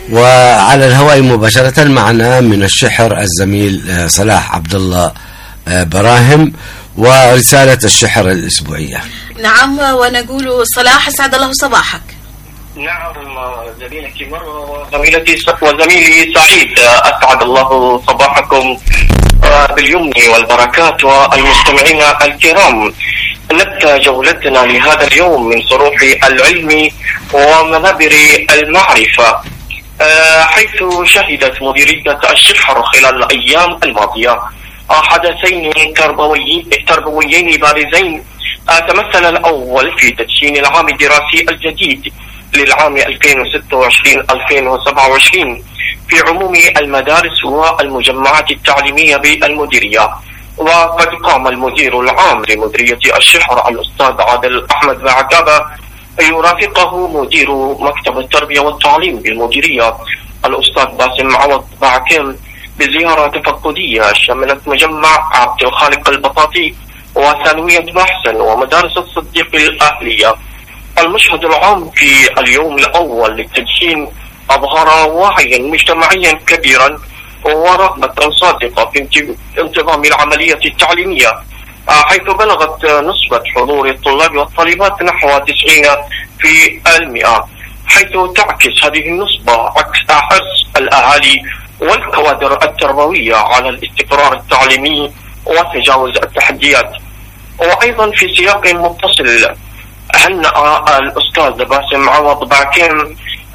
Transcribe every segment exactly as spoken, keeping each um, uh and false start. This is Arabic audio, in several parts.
وعلى الهواء مباشرة معنا من الشحر الزميل صلاح عبد الله براهم ورسالة الشحر الأسبوعية. نعم، ونقول صلاح أسعد الله صباحك. نعم زميلتي مرة وزميلتي وزميلي سعيد، أسعد الله صباحكم باليمن والبركات. والمستمعين الكرام، نبدأ جولتنا لهذا اليوم من صروح العلم ومنابر المعرفة، حيث شهدت مديرية الشحر خلال الأيام الماضية حدثين تربويين بارزين. تمثل الأول في تدشين العام الدراسي الجديد للعام ألفين وستة وعشرين ألفين وسبعة وعشرين في عموم المدارس والمجمعات التعليمية بالمديرية. وقد قام المدير العام لمديرية الشحر الأستاذ عادل أحمد بعقابة يرافقه مدير مكتب التربية والتعليم بالمديرية الأستاذ باسم عوض بعكيم بزيارة تفقدية شملت مجمع عبد الخالق البطاطي وثانوية بحسن ومدارس الصديق الأهلية. المشهد العام في اليوم الأول للتدشين أظهر وعيا مجتمعيا كبيرا ورغبة صادقة في انتظام العملية التعليمية، حيث بلغت نسبة حضور الطلاب والطالبات نحو تسعين في المئة، حيث تعكس هذه النسبة عكس حرص الأهالي والكوادر التربوية على الاستقرار التعليمي وتجاوز التحديات. وأيضا في سياق متصل، هنأ الأستاذ باسم عوض بعكيم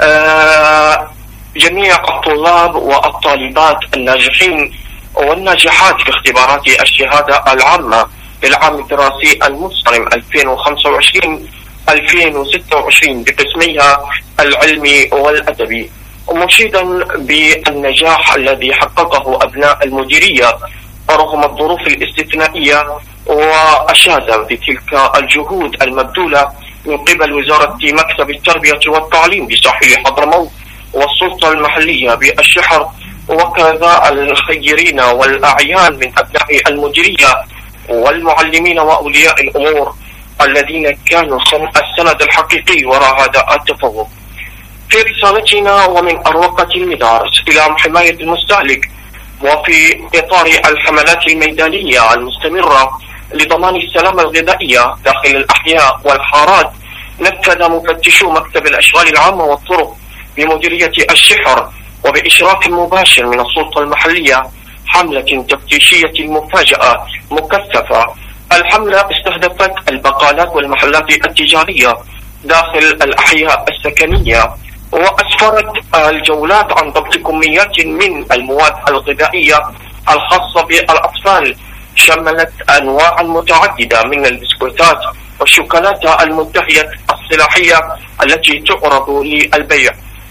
جميع الطلاب والطالبات الناجحين والناجحات في اختبارات الشهادة العامة للعام الدراسي المنصرم ألفين وخمسة وعشرين ألفين وستة وعشرين بقسميها العلمي والأدبي، ومشيدا بالنجاح الذي حققه أبناء المديرية رغم الظروف الاستثنائية، وأشاد بتلك الجهود المبذولة من قبل وزارة مكتب التربية والتعليم بساحل حضرموت والسلطة المحلية بالشحر، وكذا الخيرين والأعيان من أبناء المديرية والمعلمين وأولياء الأمور الذين كانوا السند الحقيقي وراء هذا التفوق. في رسالتنا ومن أروقة المدارس إلى حماية المستهلك، وفي إطار الحملات الميدانية المستمرة لضمان السلامة الغذائية داخل الأحياء والحارات، نفذ مفتشو مكتب الأشغال العامة والطرق بمديرية الشحر وبإشراف مباشر من السلطة المحلية حملة تفتيشية مفاجئة مكثفة. الحملة استهدفت البقالات والمحلات التجارية داخل الأحياء السكنية، وأسفرت الجولات عن ضبط كميات من المواد الغذائية الخاصة بالأطفال، شملت أنواع متعددة من البسكوتات والشوكولاتة المنتهية الصلاحية التي تعرض للبيع.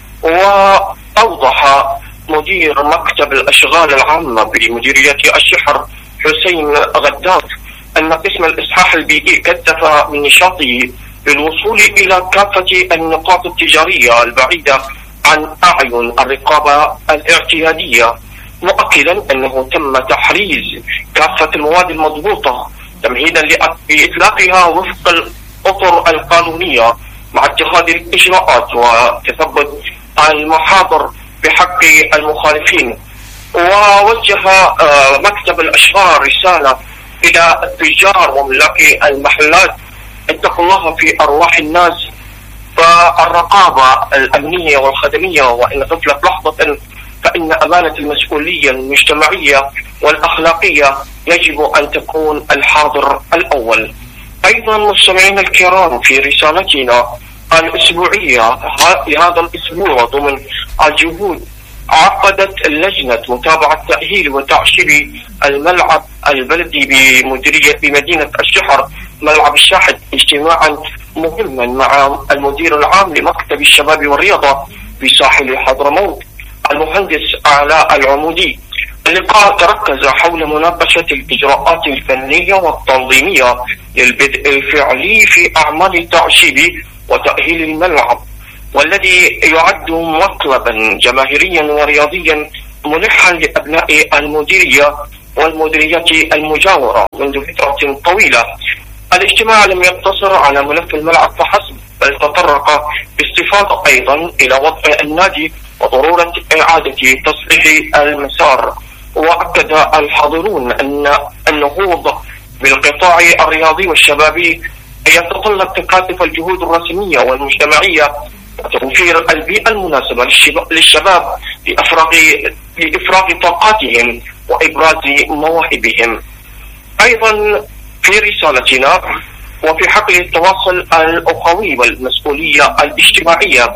وأوضح مدير مكتب الأشغال العامة بمديرية الشحر حسين غدات أن قسم الإصحاح البيئي كثف من نشاطه للوصول إلى كافة النقاط التجارية البعيدة عن أعين الرقابة الاعتيادية، مؤكدا أنه تم تحريز كافة المواد المضبوطة تمهيدا لإطلاقها وفق الأطر القانونية مع اتخاذ الإجراءات وتثبت المحاضر بحق المخالفين. ووجه مكتب الأشغال رسالة إلى التجار وملاكي المحلات: اتقوا الله في أرواح الناس، فالرقابة الأمنية والخدمية وإن غفلت لحظة فإن أمانة المسؤولية المجتمعية والأخلاقية يجب أن تكون الحاضر الأول. أيضا مستمعينا الكرام، في رسالتنا الأسبوعية لهذا الأسبوع ضمن الجهود، عقدت لجنة متابعة تأهيل وتعشيب الملعب البلدي بمديرية بمدينة الشحر ملعب الشاحد اجتماعا مهما مع المدير العام لمكتب الشباب والرياضة بساحل حضرموت المهندس علاء العمودي. اللقاء تركز حول مناقشة الإجراءات الفنية والتنظيمية للبدء الفعلي في أعمال التعشيب وتأهيل الملعب، والذي يعد مطلبا جماهيريا ورياضيا ملحا لأبناء المديرية والمديريات المجاورة منذ فترة طويلة. الاجتماع لم يقتصر على ملف الملعب فحسب، بل تطرق باستفاضة أيضا إلى وضع النادي وضرورة إعادة تصحيح المسار. وأكد الحاضرون أن النهوض بالقطاع الرياضي والشبابي يتطلب تكاتف الجهود الرسمية والمجتمعية وتوفير البيئة المناسبة للشباب لإفراغ لإفراغ طاقاتهم وإبراز مواهبهم. أيضا في رسالتنا وفي حقل التواصل الأخوي والمسؤولية الاجتماعية،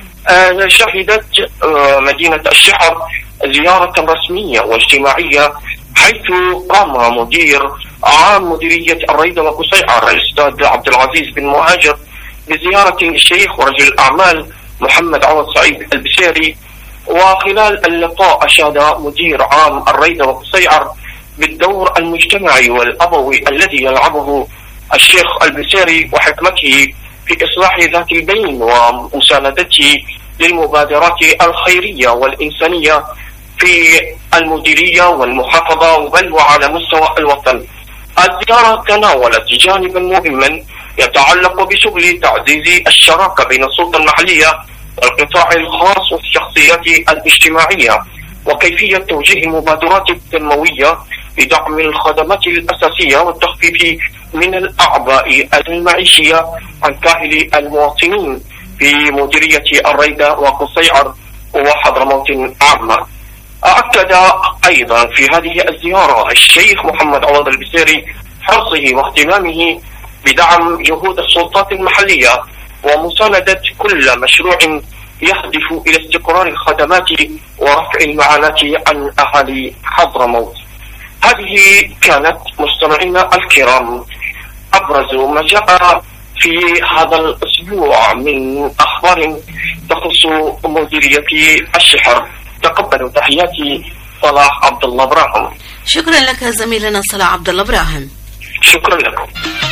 شهدت مدينة الشحر زيارة رسمية واجتماعية، حيث قام مدير عام مديرية الريدة وقصيعر الأستاذ عبد العزيز بن مهاجر بزيارة للشيخ ورجل الأعمال محمد عوض سعيد البسيري. وخلال اللقاء أشاد مدير عام الريدة وقصيعر بالدور المجتمعي والأبوي الذي يلعبه الشيخ البسيري وحكمته في إصلاح ذات البين ومساندته للمبادرات الخيرية والإنسانية في المديرية والمحافظة بل وعلى مستوى الوطن. الزيارة تناولت جانبا مهما يتعلق بشغل تعزيز الشراكة بين السلطة المحلية والقطاع الخاص والشخصيات الاجتماعية، وكيفية توجيه المبادرات التنموية لدعم الخدمات الأساسية والتخفيف من الأعباء المعيشية عن كاهل المواطنين في مديرية الريدة وقصيعر وحضرموت عامة. أكد أيضا في هذه الزيارة الشيخ محمد عوض البسيري حرصه واهتمامه بدعم جهود السلطات المحلية ومساندة كل مشروع يهدف إلى استقرار الخدمات ورفع المعاناة عن أهالي حضرموت. هذه كانت مستمعينا الكرام أبرز ما جاء في هذا الأسبوع من أخبار تخص مديرية الشحر. تقبلوا تحياتي صلاح عبد الله براهم. شكرا لك زميلنا صلاح عبد الله براهم. شكرا لكم.